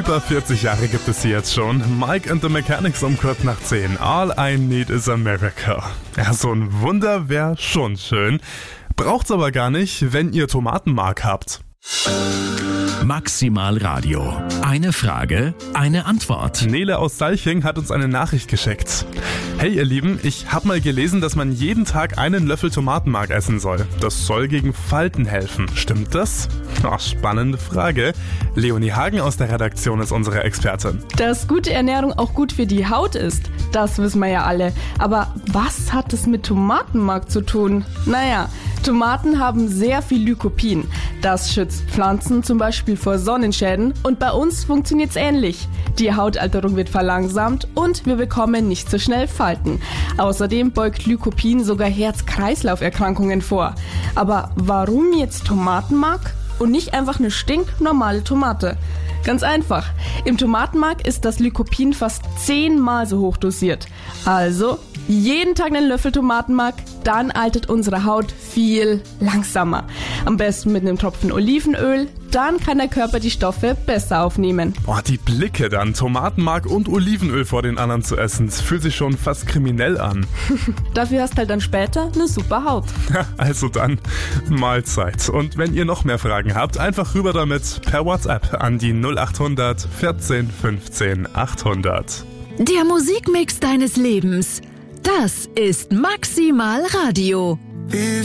Über 40 Jahre gibt es sie jetzt schon. Mike and the Mechanics um kurz nach 10. All I need is a miracle. Ja, so ein Wunder wäre schon schön. Braucht's aber gar nicht, wenn ihr Tomatenmark habt. Maximal Radio. Eine Frage, eine Antwort. Nele aus Salching hat uns eine Nachricht geschickt. Hey ihr Lieben, ich habe mal gelesen, dass man jeden Tag einen Löffel Tomatenmark essen soll. Das soll gegen Falten helfen. Stimmt das? Oh, spannende Frage. Leonie Hagen aus der Redaktion ist unsere Expertin. Dass gute Ernährung auch gut für die Haut ist, das wissen wir ja alle. Aber was hat es mit Tomatenmark zu tun? Naja, Tomaten haben sehr viel Lycopin. Das schützt Pflanzen zum Beispiel vor Sonnenschäden und bei uns funktioniert es ähnlich. Die Hautalterung wird verlangsamt und wir bekommen nicht so schnell Falten. Außerdem beugt Lycopin sogar Herz-Kreislauf-Erkrankungen vor. Aber warum jetzt Tomatenmark und nicht einfach eine stinknormale Tomate? Ganz einfach. Im Tomatenmark ist das Lycopin fast 10-mal so hoch dosiert. Also jeden Tag einen Löffel Tomatenmark, dann altert unsere Haut viel langsamer. Am besten mit einem Tropfen Olivenöl, dann kann der Körper die Stoffe besser aufnehmen. Boah, die Blicke dann, Tomatenmark und Olivenöl vor den anderen zu essen, das fühlt sich schon fast kriminell an. Dafür hast halt dann später eine super Haut. Also dann, Mahlzeit. Und wenn ihr noch mehr Fragen habt, einfach rüber damit per WhatsApp an die 0800 14 15 800. Der Musikmix deines Lebens. Das ist Maximal Radio.